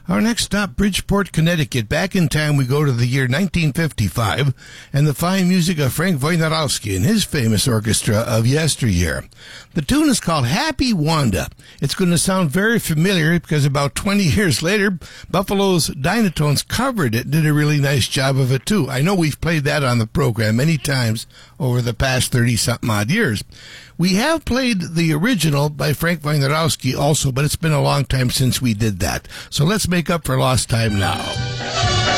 Our next stop, Bridgeport, Connecticut. Back in time, we go to the year 1955 and the fine music of Frank Wojnarowski and his famous orchestra of yesteryear. The tune is called Happy Wanda. It's going to sound very familiar because about 20 years later, Buffalo's Dynatones covered it, did a really nice job of it too. I know we've played that on the program many times over the past 30-something odd years. We have played the original by Frank Wojnarowski also, but it's been a long time since we did that. So let's make up for lost time now.